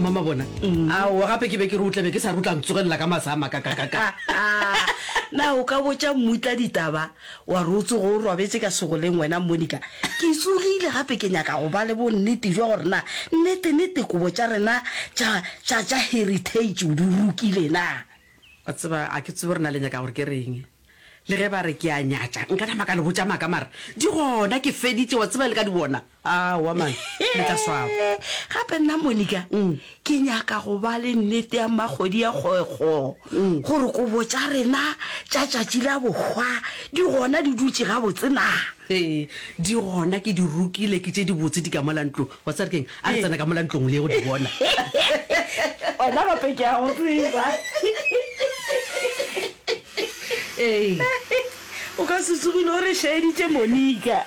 mama bona wa gape ke be ke rutle be ke sa rutlang tsogelela ka masama ka na o ka botsa mmutla ditaba wa rutse go robetse ka segoleng wena Monica ke tsogile gape ke nyaka go ba le bonnete jwa gore na nnete kobo tša rena tša heritage o di rukile na wa tseba a ke tsebe re na le nyaka gore ke reng le ge ba re ke a nyatša nka nama ka le botsa maaka mara di gona ke feditše wa tseba le ka di bona wa man le tla swaba gape nna Monica ke nyaka go ba le nnete ya magodi ya kgwekgo gore kobo tša rena tša tšatši la bogwa di gona di dutse ga botsena di gona ke di rukile ke tše di botse di ka molantlong wa tseba keng a re tsena ka molantlong le go di bona ona gape ke a go tseba o ka se tsogile gore šaeditše Monica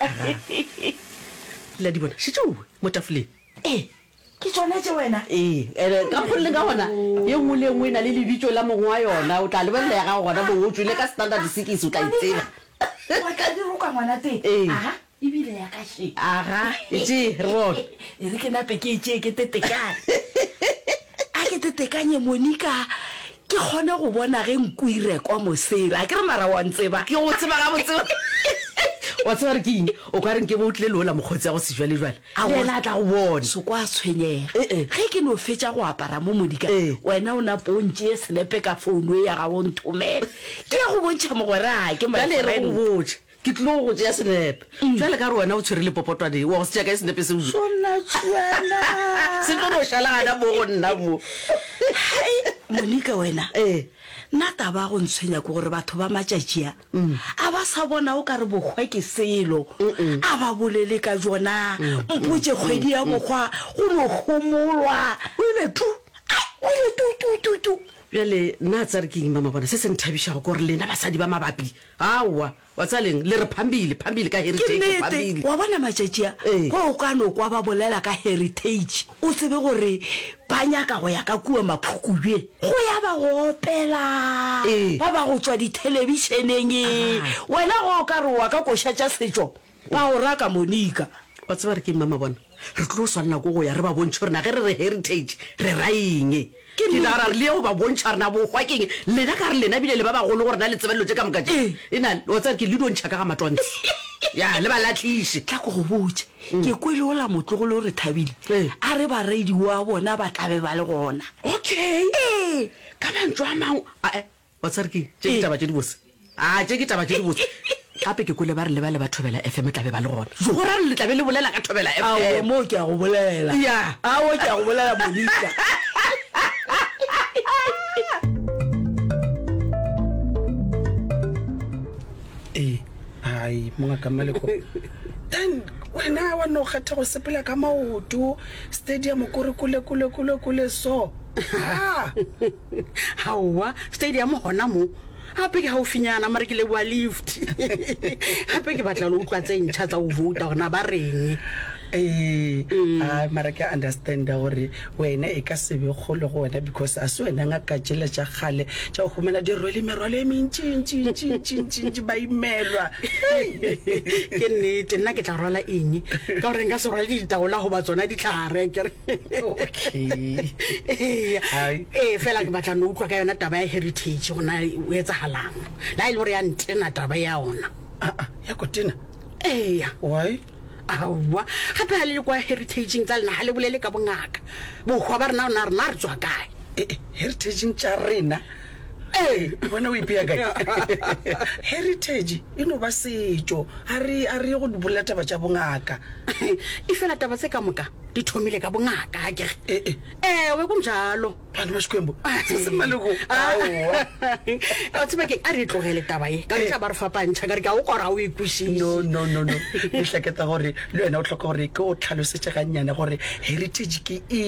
la di bona šetšeo mo tafoleng ke tshwanetse wena ka kgololeng ka gona ye nngwe le nngwe e na le lebitso la mongwe wa yona o tla lebelela ya gago gona mo o tswile ka standard sekisi o tla itseba wa ka diroka ngwana teng ebile ya ka she aga etse re bone e re ke nape ke tšee ke tetekane a ke tetekanye Monica ke kgone go bona ge nko irekwa mosela ke re mara wa ntseba ke go tseba ga botseba wa tseba re ke eng o ka reng ke botlile le ola mokgotsi ya go sejwale jwale lela a tla go bona se kwa tshwenyega ge ke no fetša go apara mo Monica wena o napontše senepe ka founu e ya ga bo nthomela ke ya go bontšha mogwera ke jale re go botse ke tlo go tšea senepe jale ka re wena o tshwere le popotwane wa go se tšea ka senepe se se tlo no šalagana mo go nna mo Monica wena nna taba go ntshwenya ke gore batho ba matšatšia a ba sa bona o ka re bogwa ke selo a ba bolele ka jona mpotše kgwedi ya bogwa go no gomolwa o ile tu bjale nna tsa re ke eng mama bona se se nthabišago kore lena basadi ba mabapi aowa wa tsaleng le re phambile ka heritage phambile wa bona matšatšia go o ka no kwa ba bolela ka heritage o tsebe gore ba nyaka go ya ka kua maphukubje go ya ba go opela ba ba go tswa ditelebišeneng wena go ka re wa ka koša tša setšo ba o raka Monica wa tseba re ke mama bona re tlo swanela ko go ya re ba bontšhe gore na ge re re heritage re raeng ke dira re le go ba bontšha rena bogwa keng lena ka re lena bile le ba bagolo gore na le tsebelelo tše ka mokatše ena wa tseba ke le dontšha ka ga matwantse ya le ba latlhiše tla ko go botse ke kwele ola motlogolo re thabile a re ba reidi wa bona ba tlabe ba le gona okay ka mantswe a mangwe wa tseba ke tše ke taba tše di bose tše ke taba tše di bose gape ke kwele ba re le ba le ba Thobela FM tlabe ba le gona go ra re le tlabe le bolela ka Thobela FM mo ke a go bolela ya ke a go bolela Monica ai mongaka Maleko then wena wa no kgetha go sepela ka maoto stadium kore kule so hawa stadium hona mo hape ke haufinyana mare ke le bua lift hape ke batla lo utlwa tse ntšha tsa o vota gona ba reng mara ke understand gore wena e ka sebe kgolo go wena because a se wena nga ka tšela tša gale tša go humela di rwele merwalo e mentši ba imelwa ke nnete nna ke tla rwala eng ka gore nka se rwale ditaola go ba tsona ditlhare kere fela ke batla no utlwa ka yona taba ya heritage gona o etsagalang la e le gore ya ntena taba ya ona ya kotena why awa gape ga le kwa heritage tsa lena ga le bolele ka bongaka bogwa ba rena rena re tswa kae heritage tša rena bona o ipea kae heritage e no ba setšo a re go bolela taba tša bongaka e fela taba tse ka moka di thomile ka bongaka kere we kumjalo bana ba Xikwembu se Maleko a tsebe ke a re tlogele taba e ka tla ba re fapantšha ka re ka o kora o ikušile no e hlaketa gore le wena o tlhoka gore ke o tlhalosetša gannyane gore heritage ke